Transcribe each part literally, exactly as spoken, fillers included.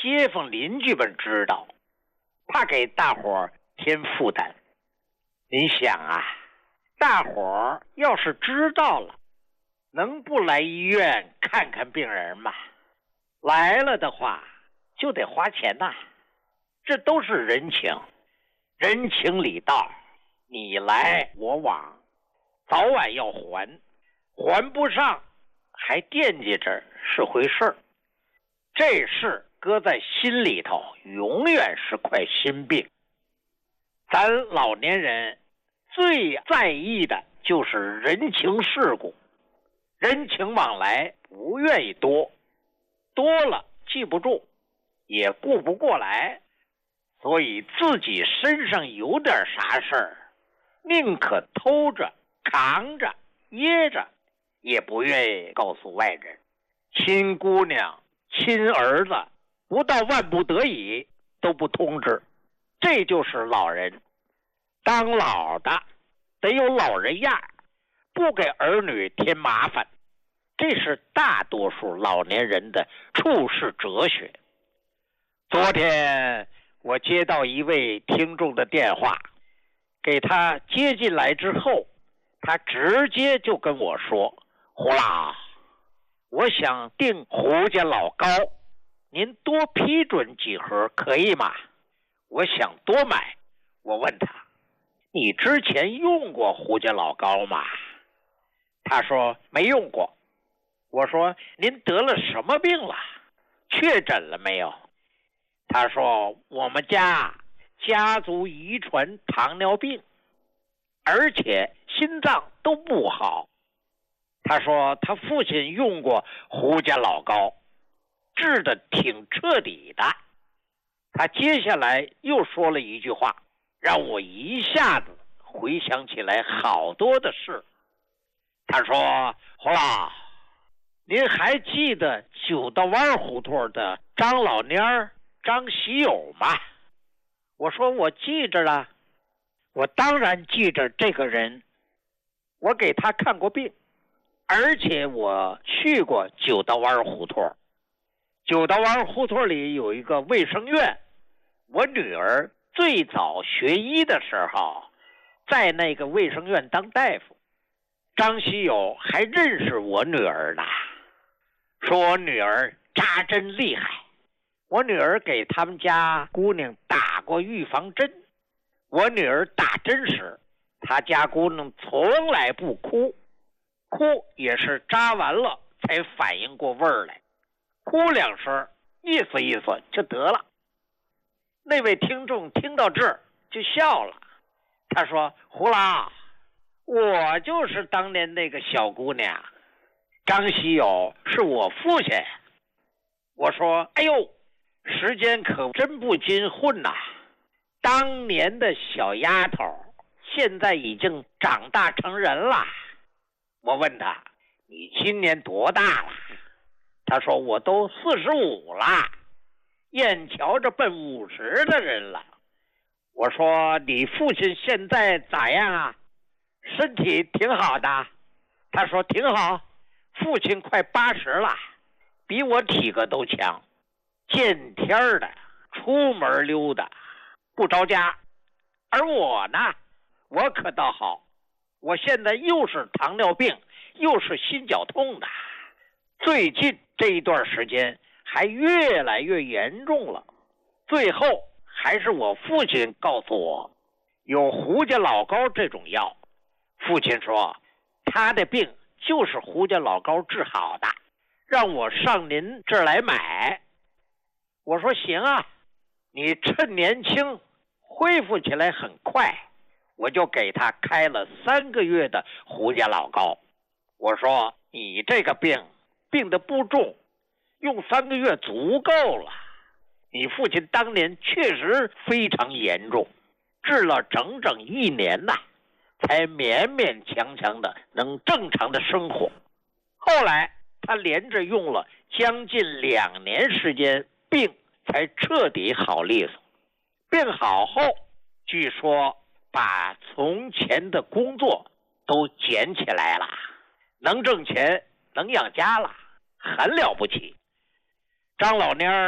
街坊邻居们知道，怕给大伙儿添负担。您想啊，大伙儿要是知道了，能不来医院看看病人吗？来了的话就得花钱呐，这都是人情，人情礼道，你来我往，早晚要还，还不上还惦记着是回事儿。这事搁在心里头永远是块心病。咱老年人最在意的就是人情世故，人情往来不愿意多，多了记不住，也顾不过来，所以自己身上有点啥事儿，宁可偷着扛着掖着，也不愿意告诉外人。亲姑娘亲儿子不到万不得已都不通知，这就是老人。当老的得有老人样，不给儿女添麻烦，这是大多数老年人的处世哲学。昨天我接到一位听众的电话，给他接进来之后，他直接就跟我说，胡老，我想订胡家老高，您多批准几盒可以吗？我想多买。我问他，你之前用过胡家老高吗？他说没用过。我说您得了什么病了？确诊了没有？他说我们家家族遗传糖尿病，而且心脏都不好。他说他父亲用过胡家老高，治得挺彻底的。他接下来又说了一句话，让我一下子回想起来好多的事。他说，胡老，您还记得九道湾胡同的张老蔫儿张喜友吗？我说我记着了，我当然记着这个人，我给他看过病，而且我去过九道湾胡同。九道湾胡同里有一个卫生院，我女儿最早学医的时候在那个卫生院当大夫。张喜友还认识我女儿呢，说我女儿扎针厉害，我女儿给他们家姑娘打过预防针。我女儿打针时，她家姑娘从来不哭，哭也是扎完了才反应过味儿来，哭两声意思意思就得了。那位听众听到这儿就笑了，他说，胡老，我就是当年那个小姑娘，张喜友是我父亲。我说，哎呦，时间可真不禁混呐，当年的小丫头现在已经长大成人了。我问他，你今年多大了？他说，我都四十五了，眼瞧着奔五十的人了。我说，你父亲现在咋样啊？身体挺好的。他说挺好，父亲快八十了，比我体格都强，见天的出门溜达不着家。而我呢，我可倒好，我现在又是糖尿病又是心绞痛的，最近这一段时间还越来越严重了。最后还是我父亲告诉我有胡家老高这种药，父亲说他的病就是胡家老高治好的，让我上您这儿来买。我说行啊，你趁年轻恢复起来很快，我就给他开了三个月的胡家老高。我说你这个病病得不重，用三个月足够了。你父亲当年确实非常严重，治了整整一年呐，才勉勉强强的能正常的生活。后来他连着用了将近两年时间，病才彻底好利索。病好后，据说把从前的工作都捡起来了，能挣钱能养家了，很了不起。张老蔫儿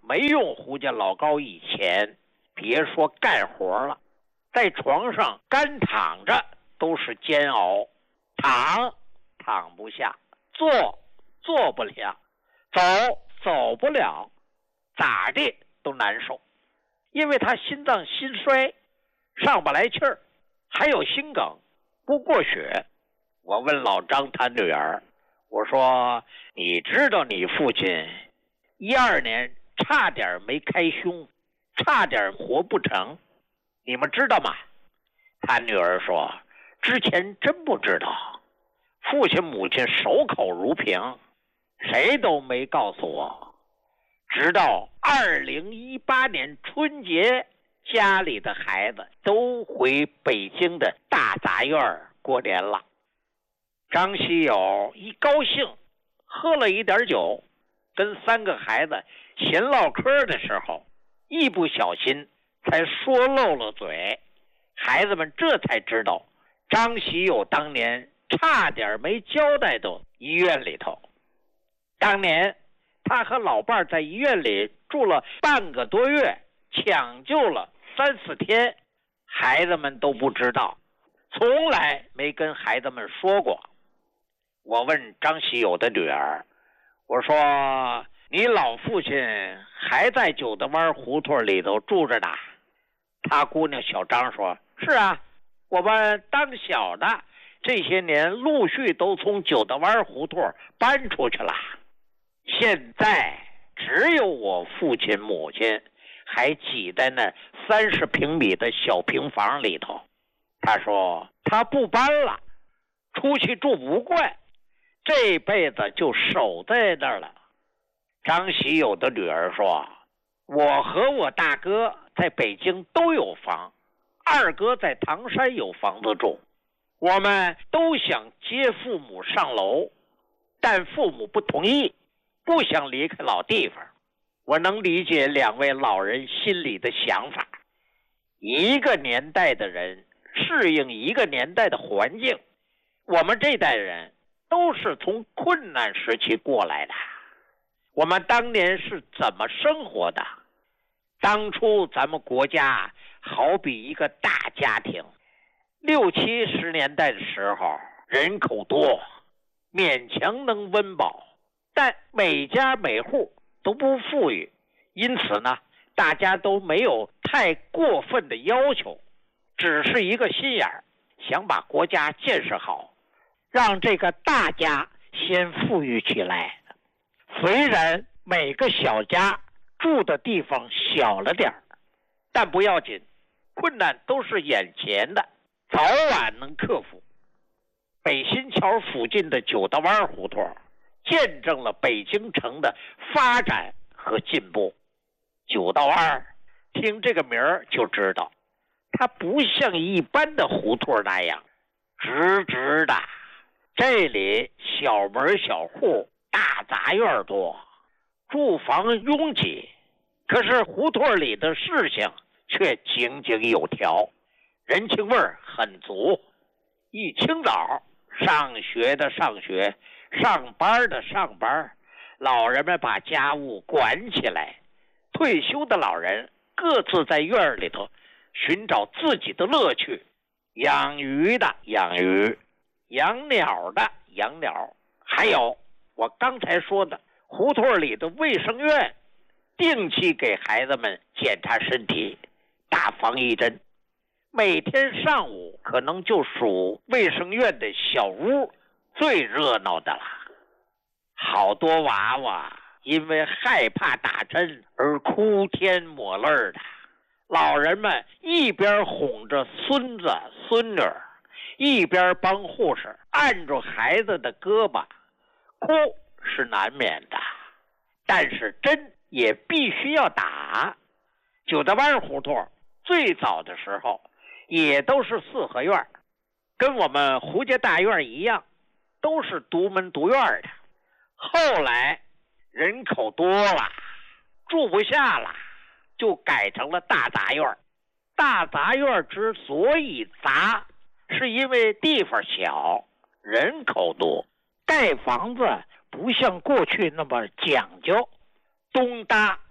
没用胡家老高以前，别说干活了，在床上干躺着都是煎熬，躺躺不下，坐坐不了，走走不了，咋地都难受。因为他心脏心衰，上不来气儿，还有心梗，不过血。我问老张他女儿，我说你知道你父亲一二年差点没开胸，差点活不成，你们知道吗？他女儿说之前真不知道，父亲母亲守口如瓶，谁都没告诉我。直到二零一八年春节，家里的孩子都回北京的大杂院过年了。张喜友一高兴，喝了一点酒，跟三个孩子闲唠嗑的时候，一不小心才说漏了嘴。孩子们这才知道，张喜友当年差点没交代到医院里头。当年他和老伴在医院里住了半个多月，抢救了三四天，孩子们都不知道，从来没跟孩子们说过。我问张喜友的女儿，我说你老父亲还在九德湾胡同里头住着呢？他姑娘小张说，是啊，我们当小的这些年陆续都从九德湾胡同搬出去了，现在只有我父亲母亲还挤在那三十平米的小平房里头。他说他不搬了，出去住不惯，这辈子就守在那儿了。张喜友的女儿说，我和我大哥在北京都有房，二哥在唐山有房子住，我们都想接父母上楼，但父母不同意，不想离开老地方。我能理解两位老人心里的想法，一个年代的人适应一个年代的环境，我们这代人都是从困难时期过来的，我们当年是怎么生活的？当初咱们国家好比一个大家庭，六七十年代的时候人口多，勉强能温饱，但每家每户都不富裕，因此呢，大家都没有太过分的要求，只是一个心眼儿，想把国家建设好，让这个大家先富裕起来。虽然每个小家住的地方小了点儿，但不要紧，困难都是眼前的，早晚能克服。北新桥附近的九德湾胡同见证了北京城的发展和进步。九道湾听这个名儿就知道，它不像一般的胡同那样直直的，这里小门小户，大杂院多，住房拥挤，可是胡同里的事情却井井有条，人情味儿很足。一清早，上学的上学，上班的上班，老人们把家务管起来，退休的老人各自在院里头寻找自己的乐趣，养鱼的养鱼，养鸟的养鸟，还有我刚才说的胡同里的卫生院，定期给孩子们检查身体，打防疫针。每天上午可能就属卫生院的小屋最热闹的了，好多娃娃因为害怕打针而哭天抹泪的，老人们一边哄着孙子孙女，一边帮护士按住孩子的胳膊，哭是难免的，但是针也必须要打。九德湾胡同最早的时候也都是四合院，跟我们胡家大院一样，都是独门独院的。后来人口多了，住不下了，就改成了大杂院。大杂院之所以杂，是因为地方小，人口多，盖房子不像过去那么讲究，东搭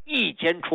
一间出